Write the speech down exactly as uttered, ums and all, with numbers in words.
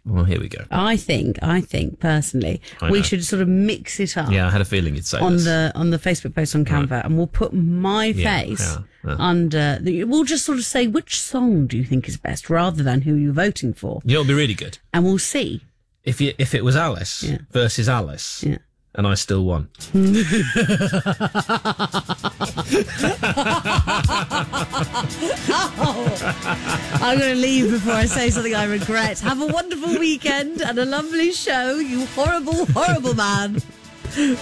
Well, here we go. I think, I think personally, I we know. should sort of mix it up. Yeah, I had a feeling you'd say on this. the on the Facebook post on Canva, Right. and we'll put my Yeah, face yeah, yeah. under. The, we'll just sort of say which song do you think is best, rather than who you're voting for, You know, it'd be really good and we'll see. if you if it was Alice Yeah. versus Alice, Yeah. and I still won. I'm going to leave before I say something I regret. Have a wonderful weekend and a lovely show, you horrible, horrible man.